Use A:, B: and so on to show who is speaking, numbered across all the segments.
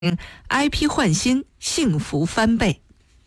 A: IP 换新，幸福翻倍。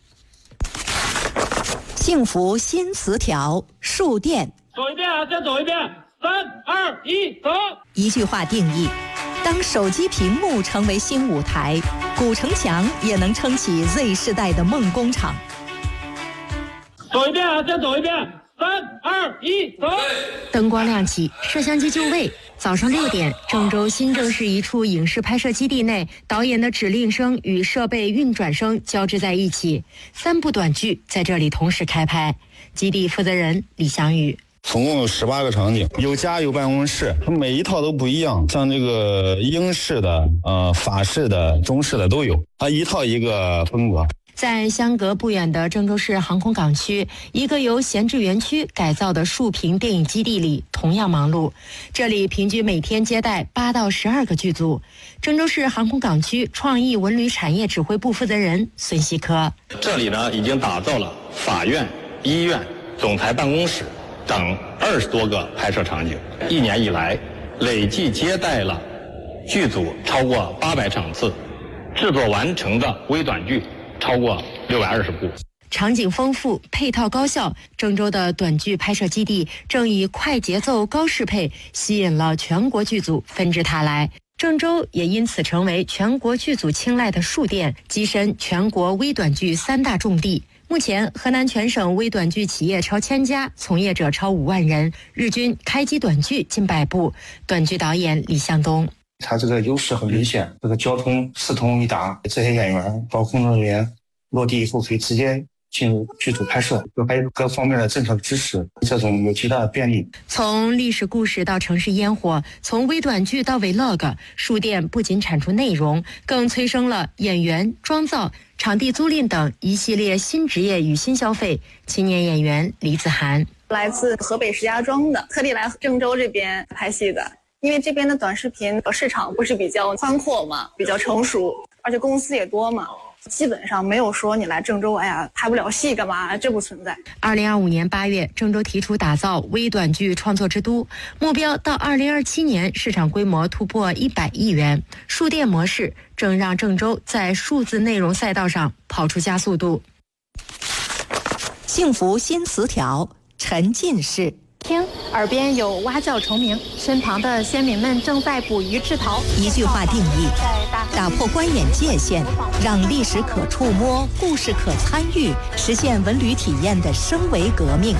B: 幸福新词条，树店。
C: 走一遍啊，再走一遍。3、2、1，走。
B: 一句话定义：当手机屏幕成为新舞台，古城墙也能撑起 Z 世代的梦工厂。
C: 走一遍啊，再走一遍。3、2、1，走。
D: 灯光亮起，摄像机就位。早上6点，郑州新郑市一处影视拍摄基地内，导演的指令声与设备运转声交织在一起，3部短剧在这里同时开拍。基地负责人李翔宇。
E: 总共有18个场景，有家有办公室，每一套都不一样，像这个英式的、法式的、中式的都有，它一套一个风格。
D: 在相隔不远的郑州市航空港区，一个由闲置园区改造的竖屏电影基地里同样忙碌。这里平均每天接待8到12个剧组。郑州市航空港区创意文旅产业指挥部负责人孙希科：
F: 这里呢已经打造了法院、医院、总裁办公室等20多个拍摄场景，1年以来累计接待了剧组超过800场次，制作完成的微短剧超过620部。
D: 场景丰富，配套高效，郑州的短剧拍摄基地正以快节奏、高适配吸引了全国剧组纷至沓来。郑州也因此成为全国剧组青睐的树店，跻身全国微短剧3大重地。目前，河南全省微短剧企业超1000家，从业者超5万人，日均开机短剧近100部。短剧导演李向东：
G: 它这个优势很明显，这个交通四通一达，这些演员包括工作人员落地以后可以直接进入剧组拍摄，还有各方面的政策支持，这种有极大的便利。
D: 从历史故事到城市烟火，从微短剧到 Vlog， 树店不仅产出内容，更催生了演员、妆造、场地租赁等一系列新职业与新消费。青年演员李子涵：
H: 来自河北石家庄的，特地来郑州这边拍戏的。因为这边的短视频市场不是比较宽阔嘛，比较成熟，而且公司也多嘛，基本上没有说你来郑州，哎呀拍不了戏干嘛，这不存在。
D: 2025年8月，郑州提出打造微短剧创作之都，目标到2027年市场规模突破100亿元。树店模式正让郑州在数字内容赛道上跑出加速度。
B: 幸福新词条，沉浸式。
I: 听，耳边有蛙叫虫鸣，身旁的先民们正在捕鱼制陶。
B: 一句话定义：打破观演界限，让历史可触摸，故事可参与，实现文旅体验的升维革命。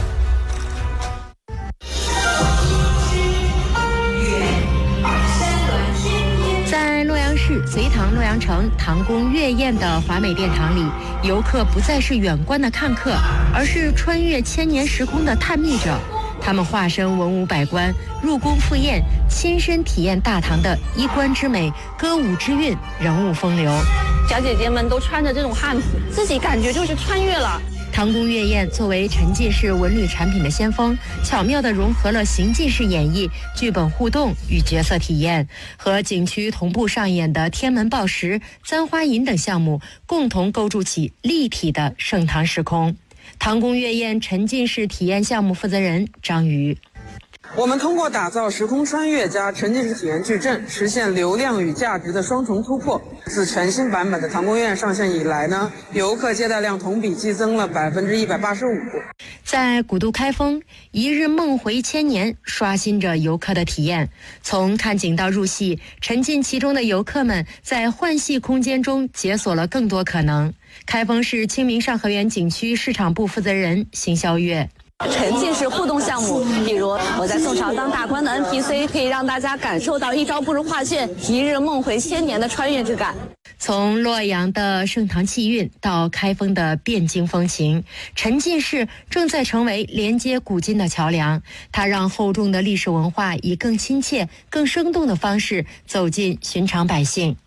D: 在洛阳市隋唐洛阳城唐宫月宴的华美殿堂里，游客不再是远观的看客，而是穿越1000年时空的探秘者。他们化身文武百官，入宫赴宴，亲身体验大唐的衣冠之美、歌舞之韵、人物风流。
H: 小姐姐们都穿着这种汉服，自己感觉就是穿越了。
D: 唐宫月宴作为沉浸式文旅产品的先锋，巧妙地融合了行进式演绎、剧本互动与角色体验，和景区同步上演的天门报时、簪花引等项目，共同构筑起立体的盛唐时空。唐宫月宴沉浸式体验项目负责人张瑜：
J: 我们通过打造时空穿越加沉浸式体验矩阵，实现流量与价值的双重突破。自全新版本的唐宫月宴上线以来呢，游客接待量同比激增了185%。
D: 在古都开封，一日梦回千年，刷新着游客的体验。从看景到入戏，沉浸其中的游客们在换戏空间中解锁了更多可能。开封市清明上河园景区市场部负责人邢霄月：
H: 沉浸式互动项目，比如我在宋朝当大官的 NPC， 可以让大家感受到一招不如画卷，一日梦回千年的穿越之感。
D: 从洛阳的盛唐气韵到开封的汴京风情，沉浸式正在成为连接古今的桥梁。它让厚重的历史文化以更亲切、更生动的方式走进寻常百姓。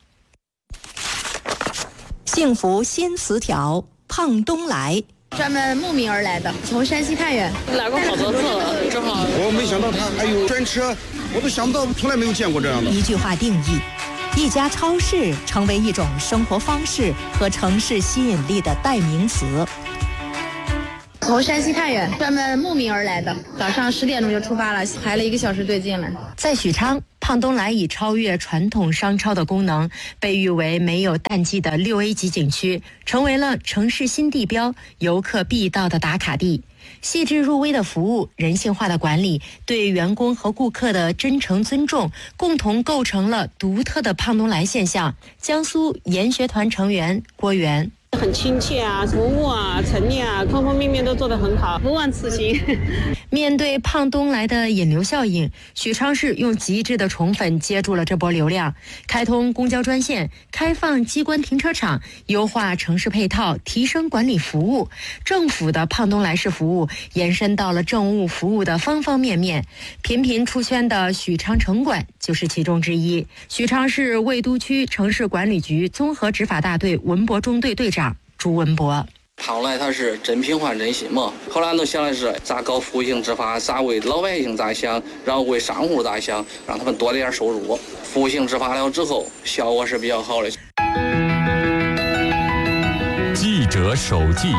B: 幸福新词条，胖东来。
I: 专门慕名而来的，从山西太原
C: 来过好多次了，正好。
K: 我没想到他还有专车，我都想不到，从来没有见过这样的。
B: 一句话定义：一家超市成为一种生活方式和城市吸引力的代名词。
I: 从山西太原专门慕名而来的，早上10点钟就出发了，排了1个小时队进来。
D: 在许昌， 胖东来已超越传统商超的功能，被誉为没有淡季的6A 级景区，成为了城市新地标，游客必到的打卡地。细致入微的服务，人性化的管理，对员工和顾客的真诚尊重，共同构成了独特的胖东来现象。江苏研学团成员郭源。
L: 很亲切啊，服务啊，陈列啊，方方面面都做得很好，不忘此行。
D: 面对胖东来的引流效应，许昌市用极致的宠粉接住了这波流量，开通公交专线，开放机关停车场，优化城市配套，提升管理服务。政府的胖东来式服务延伸到了政务服务的方方面面，频频出圈的许昌城管就是其中之一。许昌市魏都区城市管理局综合执法大队文博中队队长朱文博。
M: 胖东来它是真品换真心嘛，后来都想的是咋搞服务性执法，咋为老百姓咋想，然后为商户咋想，让他们多点收入。服务性执法了之后，效果是比较好的。
N: 记者手记。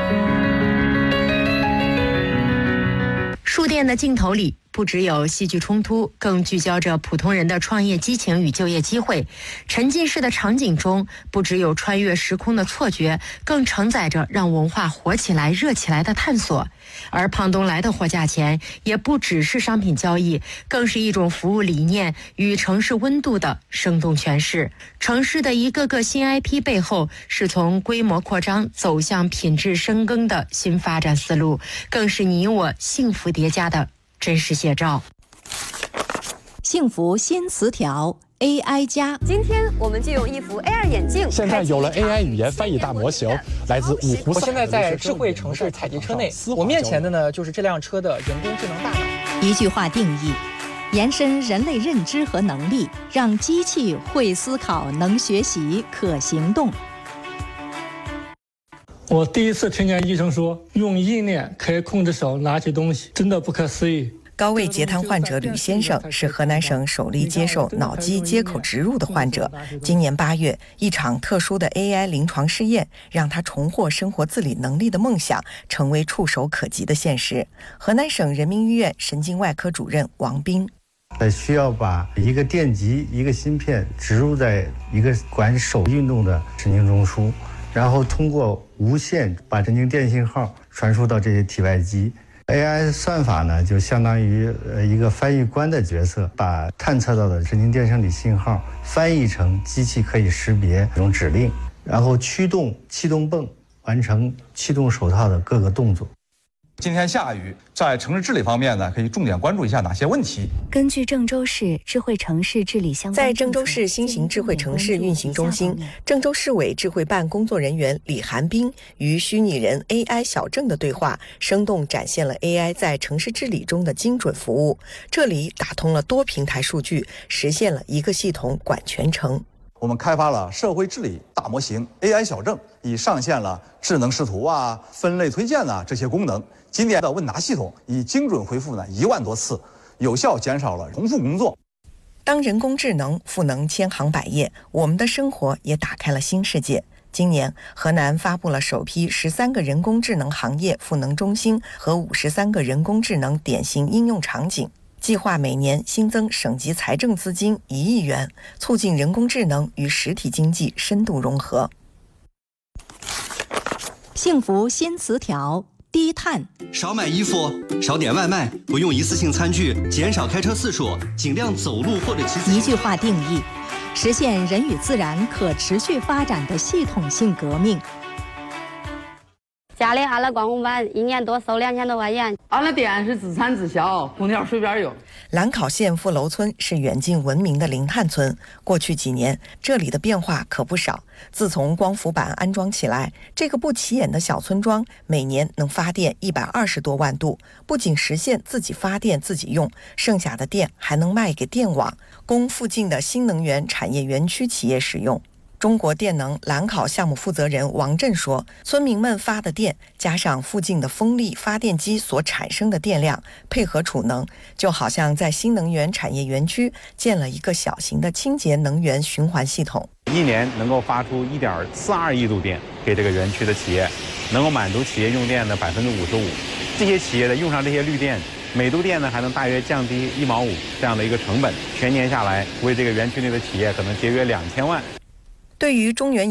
D: 书店的镜头里，不只有戏剧冲突，更聚焦着普通人的创业激情与就业机会。沉浸式的场景中，不只有穿越时空的错觉，更承载着让文化活起来、热起来的探索。而胖东来的货架前，也不只是商品交易，更是一种服务理念与城市温度的生动诠释。城市的一个个新 IP 背后，是从规模扩张走向品质深耕的新发展思路，更是你我幸福叠加的真实写照。
B: 幸福新词条 AI 加。
O: 今天我们就用一副 AR 眼镜。
P: 现在有了 AI 语言翻译大模型，来自五湖。
Q: 我现在在智慧城市采集车内，我面前的呢就是这辆车的人工智能大脑。
B: 一句话定义：延伸人类认知和能力，让机器会思考、能学习、可行动。
R: 我第一次听见医生说用意念可以控制手拿起东西，真的不可思议。
S: 高位截瘫患者吕先生是河南省首例接受脑机接口植入的患者。今年8月，一场特殊的 AI 临床试验让他重获生活自理能力的梦想成为触手可及的现实。河南省人民医院神经外科主任王斌。
T: 需要把一个电极、一个芯片植入在一个管手运动的神经中枢，然后通过无线把神经电信号传输到这些体外机。AI 算法呢，就相当于一个翻译官的角色，把探测到的神经电生理信号翻译成机器可以识别这种指令，然后驱动气动泵完成气动手套的各个动作。
U: 今天下雨，在城市治理方面呢，可以重点关注一下哪些问题？
V: 根据郑州市智慧城市治理相关，
S: 在郑州市新型智慧城市运行中心，郑州市委智慧办工作人员李寒冰与虚拟人 AI 小郑的对话，生动展现了 AI 在城市治理中的精准服务。这里打通了多平台数据，实现了一个系统管全程。
U: 我们开发了社会治理大模型 AI 小郑，已上线了智能视图啊、分类推荐啊这些功能。今年的问答系统已精准回复1万多次，有效减少了重复工作。
S: 当人工智能赋能千行百业，我们的生活也打开了新世界。今年，河南发布了首批13个人工智能行业赋能中心和53个人工智能典型应用场景，计划每年新增省级财政资金1亿元，促进人工智能与实体经济深度融合。
B: 幸福新词条低碳，
W: 少买衣服，少点外卖，不用一次性餐具，减少开车次数，尽量走路或者骑自行车。
B: 一句话定义：实现人与自然可持续发展的系统性革命。
X: 家里安了光伏板，1年多收2000多块钱。
J: 安了电是自产自销，空调随便用。
S: 兰考县富楼村是远近闻名的零碳村，过去几年这里的变化可不少。自从光伏板安装起来，这个不起眼的小村庄每年能发电120多万度，不仅实现自己发电自己用，剩下的电还能卖给电网，供附近的新能源产业园区企业使用。中国电能兰考项目负责人王震说，村民们发的电加上附近的风力发电机所产生的电量，配合储能，就好像在新能源产业园区建了一个小型的清洁能源循环系统。
Y: 一年能够发出1.42亿度电给这个园区的企业，能够满足企业用电的55%。这些企业的用上这些绿电， 每度电呢还能大约降低1毛5这样的一个成本，全年下来为这个园区内的企业可能节约2000万。
S: 对于中原